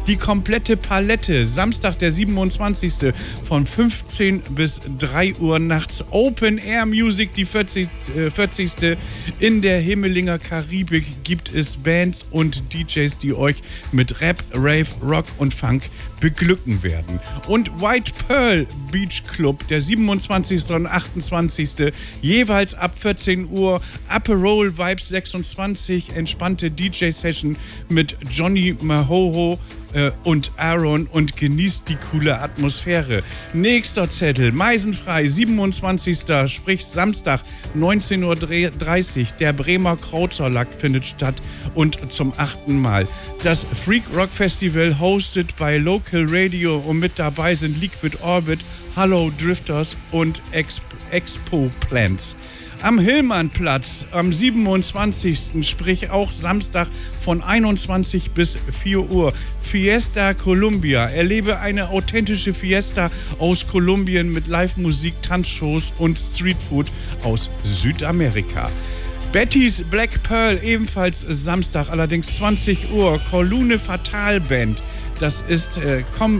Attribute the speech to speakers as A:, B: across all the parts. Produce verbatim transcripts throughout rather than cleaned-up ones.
A: Die komplette Palette. Samstag, der siebenundzwanzigste von fünfzehn bis drei Uhr nachts. Open Air Music, die vierzigste In der Himmelinger Karibik gibt es Bands und D Js, die euch mit Rap, Rave, Rock und Funk beglücken werden. Und White Pearl Beach Club, der siebenundzwanzigste und achtundzwanzigste jeweils ab vierzehn Uhr. Aperol Vibes sechsundzwanzig, entspannte D J-Session mit Johnny Mahoho äh, und Aaron und genießt die coole Atmosphäre. Nächster Zettel, Meisenfrei, siebenundzwanzigster sprich Samstag, neunzehn Uhr dreißig. Der Bremer Krautsalat findet statt und zum achten Mal. Das Freak Rock Festival hosted bei Local Radio und mit dabei sind Liquid Orbit, Hello Drifters und Exp- Expo Plants. Am Hillmannplatz am siebenundzwanzigsten sprich auch Samstag von einundzwanzig bis vier Uhr. Fiesta Colombia. Erlebe eine authentische Fiesta aus Kolumbien mit Live-Musik, Tanzshows und Streetfood aus Südamerika. Betty's Black Pearl, ebenfalls Samstag, allerdings zwanzig Uhr. Kolumne Fatal Band. Das ist äh, Kom,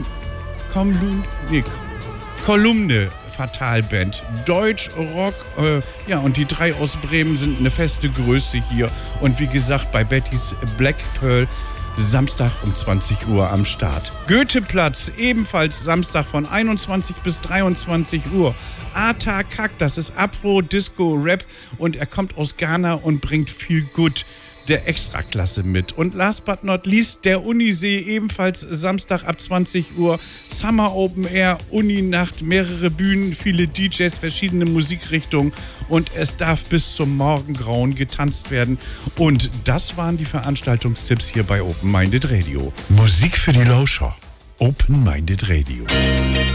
A: Kom, nee, Kolumne Fatal Band. Deutsch, Rock, äh, ja, und die drei aus Bremen sind eine feste Größe hier. Und wie gesagt, bei Betty's Black Pearl Samstag um zwanzig Uhr am Start. Goetheplatz, ebenfalls Samstag von einundzwanzig bis dreiundzwanzig Uhr. Ata Kak, das ist Afro, Disco, Rap und er kommt aus Ghana und bringt viel Good der Extraklasse mit. Und last but not least, der Unisee, ebenfalls Samstag ab zwanzig Uhr. Summer Open Air, Uninacht, mehrere Bühnen, viele D Js, verschiedene Musikrichtungen und es darf bis zum Morgengrauen getanzt werden. Und das waren die Veranstaltungstipps hier bei Open Minded Radio. Musik für die Lauscher. Open Minded Radio.